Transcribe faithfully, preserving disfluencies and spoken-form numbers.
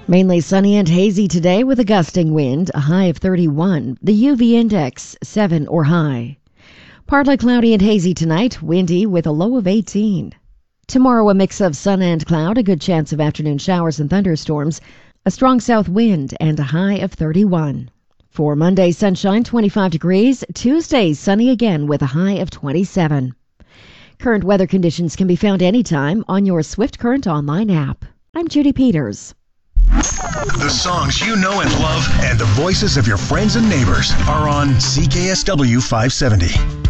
Mainly sunny and hazy today with a gusting wind, a high of thirty-one. The U V index, seven or high. Partly cloudy and hazy tonight, windy with a low of eighteen. Tomorrow, a mix of sun and cloud, a good chance of afternoon showers and thunderstorms, a strong south wind, and a high of thirty-one. For Monday, sunshine, twenty-five degrees. Tuesday, sunny again with a high of twenty-seven. Current weather conditions can be found anytime on your Swift Current online app. I'm Judy Peters. The songs you know and love and the voices of your friends and neighbors are on C K S W five seventy.